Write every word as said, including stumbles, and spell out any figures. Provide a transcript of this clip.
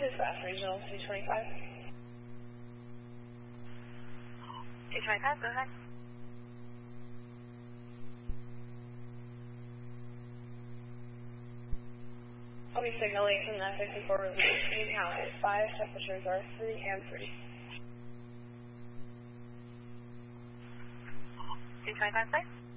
Dispatch Regional two twenty-five. two twenty-five, go ahead. I'll be signaling from that fifty-four release. Speed count is five, temperatures are three and three. two twenty-five, please.